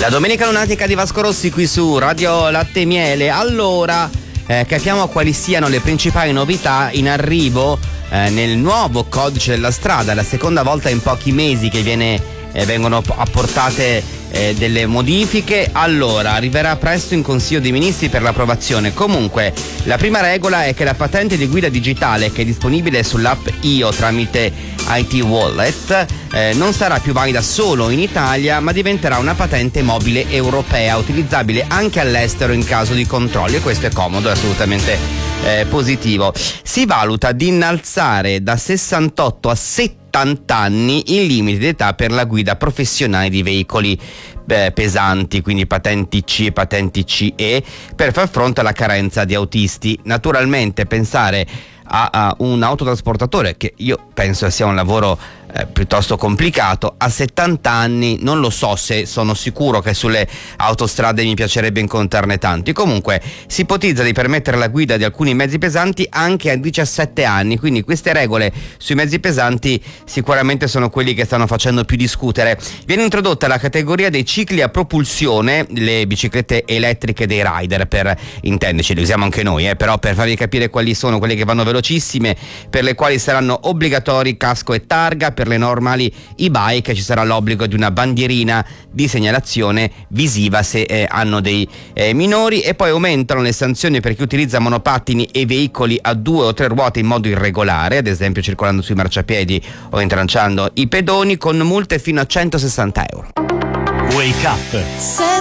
La domenica lunatica di Vasco Rossi qui su Radio Latte e Miele. Allora, capiamo quali siano le principali novità in arrivo nel nuovo codice della strada. La seconda volta in pochi mesi che vengono apportate delle modifiche. Allora, arriverà presto in Consiglio dei Ministri per l'approvazione. Comunque, la prima regola è che la patente di guida digitale, che è disponibile sull'app IO tramite IT Wallet, non sarà più valida solo in Italia, ma diventerà una patente mobile europea, utilizzabile anche all'estero in caso di controlli, e questo è comodo, è assolutamente positivo. Si valuta di innalzare da 68 a 70 anni il limite d'età per la guida professionale di veicoli pesanti, quindi patenti C e patenti CE, per far fronte alla carenza di autisti. Naturalmente pensare a un autotrasportatore, che io penso sia un lavoro piuttosto complicato, a 70 anni non lo so se sono sicuro che sulle autostrade mi piacerebbe incontrarne tanti. Comunque si ipotizza di permettere la guida di alcuni mezzi pesanti anche a 17 anni, quindi queste regole sui mezzi pesanti sicuramente sono quelli che stanno facendo più discutere. Viene introdotta la categoria dei cicli a propulsione, le biciclette elettriche dei rider, per intenderci, le usiamo anche noi, però per farvi capire quali sono quelle che vanno velocissime, per le quali saranno obbligatori casco e targa. Per le normali e-bike ci sarà l'obbligo di una bandierina di segnalazione visiva se hanno dei minori, e poi aumentano le sanzioni per chi utilizza monopattini e veicoli a 2 o 3 ruote in modo irregolare, ad esempio circolando sui marciapiedi o intranciando i pedoni, con multe fino a 160 euro. Wake Up